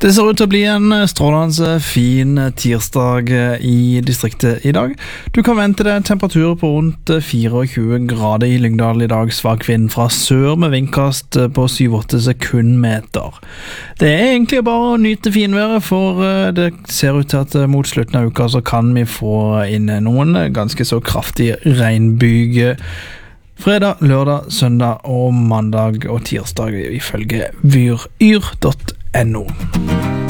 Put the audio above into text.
Det ser ut til å bli en strålende fin tirsdag i distriktet i dag. Du kan vente deg temperaturer på rundt 24 grader i Lyngdal i dag, svak vind fra sør med vindkast på 7-8 sekundmeter. Det er egentlig bare å nyte finværet, for det ser ut til at mot slutten av uka så kan vi få inn noen ganske så kraftige regnbyger fredag, lørdag, søndag og mandag og tirsdag ifølge vyryr.no.